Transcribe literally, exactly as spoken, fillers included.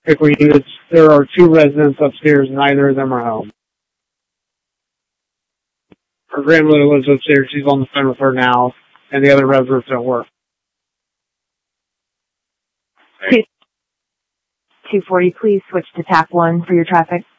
Quickly, it's, there are two residents upstairs, neither of them are home. Her grandmother lives upstairs, she's on the phone with her now, and the other residents don't work. two forty, please switch to tap one for your traffic.